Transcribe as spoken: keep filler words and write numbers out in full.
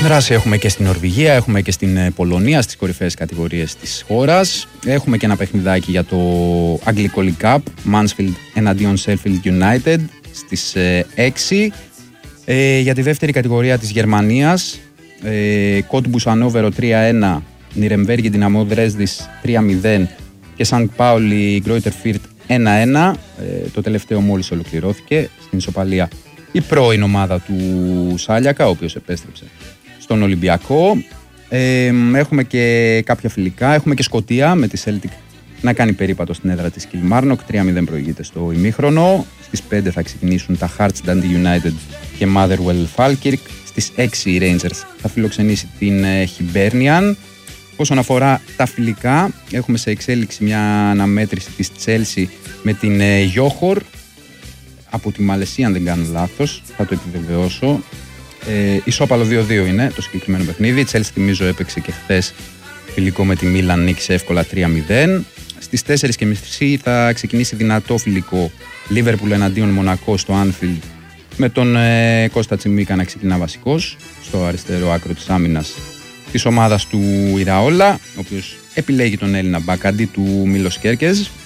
δράση έχουμε και στην Νορβηγία, έχουμε και στην Πολωνία, στις κορυφαίες κατηγορίες της χώρας. Έχουμε και ένα παιχνιδάκι για το Αγγλικό League Cup, Mansfield εναντίον Sheffield United στις έξι. Ε, για τη δεύτερη κατηγορία της Γερμανίας, ε, Cottbus Hannover τρία ένα, Νιρεμβέργη Δυναμό Δρέσδης τρία μηδέν και Σανκ Πάουλι Γκρόιτερ Φίρτ ένα ένα. Ε, το τελευταίο μόλις ολοκληρώθηκε στην ισοπαλία η πρώην ομάδα του Σάλιακα, ο οποίος επέστρεψε στον Ολυμπιακό. Ε, έχουμε και κάποια φιλικά. Έχουμε και Σκωτία με τη Celtic να κάνει περίπατο στην έδρα της Kilmarnock. τρία μηδέν προηγείται στο ημίχρονο. Στις πέντε θα ξεκινήσουν τα Hearts Dundee United και Motherwell Falkirk. Στις έξι η Rangers θα φιλοξενήσει την Hibernian. Όσον αφορά τα φιλικά, έχουμε σε εξέλιξη μια αναμέτρηση της Chelsea με την Johor από τη Μαλαισία, αν δεν κάνω λάθος, θα το επιβεβαιώσω. Ε, ισόπαλο δύο δύο είναι το συγκεκριμένο παιχνίδι. Η Chelsea, θυμίζω, έπαιξε και χθες φιλικό με τη Μίλαν, νίκησε εύκολα τρία μηδέν. Στις τέσσερις και μισή θα ξεκινήσει δυνατό φιλικό Liverpool εναντίον Μονακό στο Anfield, με τον ε, Κώστα Τσιμίκα να ξεκινά βασικός στο αριστερό άκρο της άμυνας της ομάδας του Ιραόλα, ο οποίος επιλέγει τον Έλληνα μπακ αντί του Μίλος Κέρκεζ.